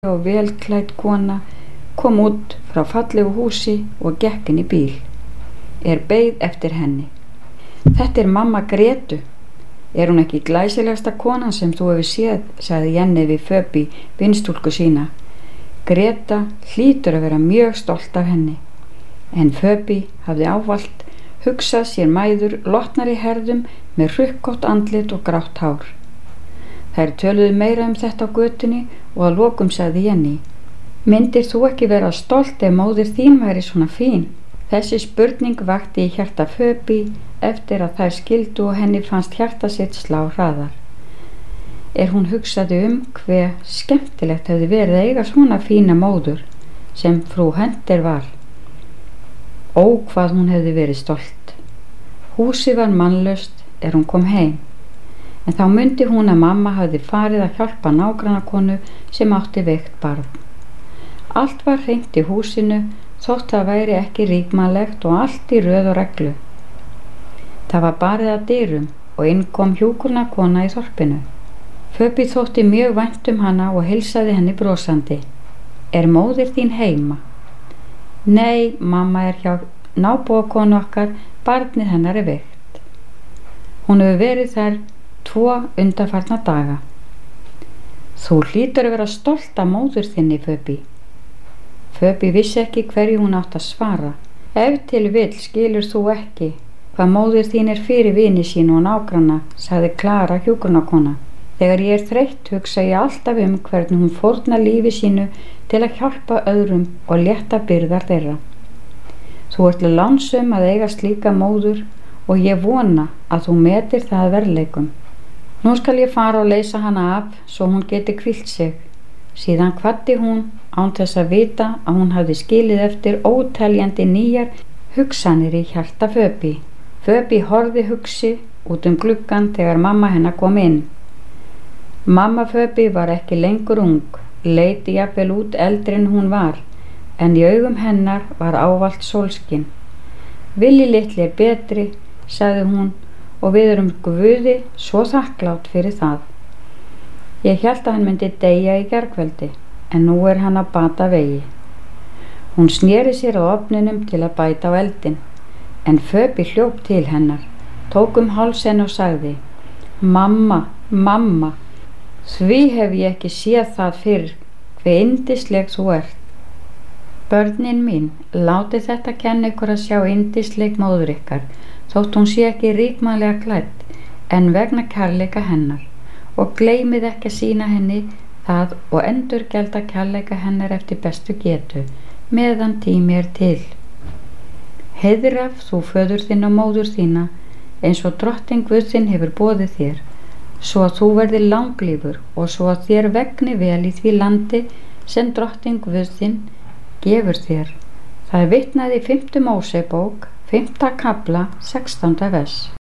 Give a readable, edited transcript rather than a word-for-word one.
og velklædd kona kom út frá fallegu húsi og gekk inn í bíl. Beið eftir henni. Þetta mamma Gretu. Hún ekki glæsilegasta konan sem þú hefur séð, sagði Jenny við Föbi, vinstúlku sína. Greta hlýtur að vera mjög stolt af henni. En Föbi hafði ávallt hugsað sér mæður lotnar í herðum með hrukkótt andlit og grátt hár. Þær töluðu meira þetta á götunni og að lokum sagði Jenny: Myndir þú ekki vera stolt ef móðir þín væri svona fín? Þessi spurning vakti í hjarta Föbi eftir að þær skildu og henni fannst hjarta sitt slá hraðar. Hún hugsaði hve skemmtilegt hefði verið að eiga svona fína móður sem frú Hunter var. Ó, hvað hún hefði verið stolt. Húsið var mannlaust hún kom heim. En þá mundi hún að mamma hafði farið að hjálpa nágrannakonu sem átti veikt barn. Allt var hreint í húsinu þótt það væri ekki ríkmannlegt og allt í röð og reglu. Það var barið að dyrum og inn kom hjúkrunarkona í þorpinu. Föbi þótti mjög vænt hana og heilsaði henni brosandi. Móðir þín heima? Nei, mamma hjá nábúakonu okkar, barnið hennar veikt. Hún hefur verið þar 2 undanfarna daga. Þú hlýtur að vera stolt af móður þinni, Föbi. Föbi vissi ekki hverju hún átti að svara. Ef til vill skilur þú ekki hvað móðir þín fyrir vini sín og nágranna, sagði Klara hjúkrunarkona. Þegar ég þreytt hugsa ég alltaf hvernig hún fórnar lífi sínu til að hjálpa öðrum og létta byrðar þeirra. Þú ert lánsöm að eiga slíka móður og ég vona að þú metir það verðleikum. Nú skal ég fara og leysa hana af svo hún geti hvílt sig. Síðan kvaddi hún án þess að vita að hún hafði skilið eftir óteljandi nýjar hugsanir í hjarta Föbi. Föbi horfði hugsi út gluggann þegar mamma hennar kom inn. Mamma Föbi var ekki lengur ung, leit jafnvel út eldri en hún var, en í augum hennar var ávallt sólskin. Villi litli betri, sagði hún, og við erum Guði svo þakklát fyrir það. Ég hélt að hann myndi deyja í gærkveldi, en nú hann að bata vegi. Hún sneri sér á ofninum til að bæta á eldin, en Föbi hljóp til hennar, tók háls hennar og sagði: Mamma, mamma, því hef ég ekki séð það fyrr, hve yndisleg þú ert. Börnin mín, látið þetta kenna ykkur að sjá yndisleg móður ykkar, þótt hún sé ekki ríkmannlega klædd, en vegna kærleika hennar, og gleymið ekki að sýna henni það og endurgjalda kærleika hennar eftir bestu getu, meðan tími til. Heiðraf þú föður þinn og móður þína, eins og drottinn Guð þinn hefur boðið þér, svo að þú verðir langlífur og svo að þér vegni vel í því landi sem drottinn Guð þinn gefur þér. Það vitnað í 5. Mósebók, 5. kafla, 16. vers.